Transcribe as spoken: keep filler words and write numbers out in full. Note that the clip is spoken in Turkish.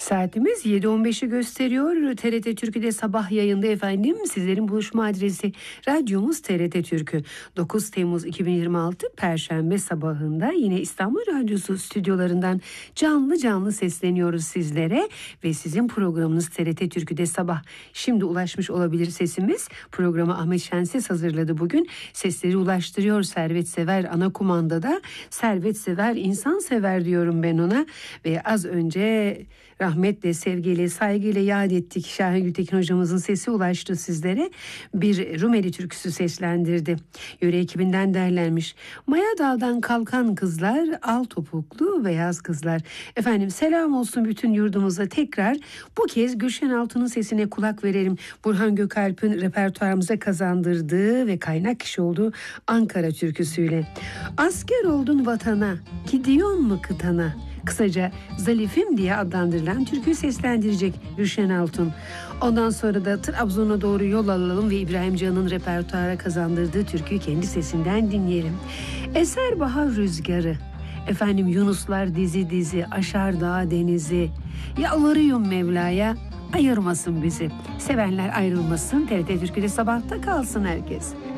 Saatimiz yedi on beşi gösteriyor. T R T Türkü'de sabah yayında efendim. Sizlerin buluşma adresi radyomuz T R T Türkü. dokuz Temmuz iki bin yirmi altı Perşembe sabahında yine İstanbul Radyosu stüdyolarından canlı canlı sesleniyoruz sizlere. Ve sizin programınız T R T Türkü'de sabah. Şimdi ulaşmış olabilir sesimiz. Programı Ahmet Şenses hazırladı bugün. Sesleri ulaştırıyor Servet Sever ana kumandada. Servet Sever, insan sever diyorum ben ona. Ve az önce rahmetle, sevgiyle, saygıyla yad ettik. Şahin Gültekin hocamızın sesi ulaştı sizlere. Bir Rumeli türküsü seslendirdi. Yöre ekibinden derlenmiş. Maya daldan kalkan kızlar, al topuklu beyaz kızlar. Efendim selam olsun bütün yurdumuza tekrar. Bu kez Gülşen Altun'un sesine kulak verelim. Burhan Gökalp'in repertuarımıza kazandırdığı ve kaynak kişi olduğu Ankara türküsüyle. Asker oldun vatana, gidiyon mu kıtana? Kısaca Zalifim diye adlandırılan türküyü seslendirecek Gülşen Altun. Ondan sonra da Trabzon'a doğru yol alalım ve İbrahim Can'ın repertuara kazandırdığı türküyü kendi sesinden dinleyelim. Eser bahar rüzgarı, efendim Yunuslar dizi dizi aşar dağ denizi. Yalvarıyorum Mevla'ya ayırmasın bizi. Sevenler ayrılmasın. T R T Türkü'de sabahta kalsın herkes.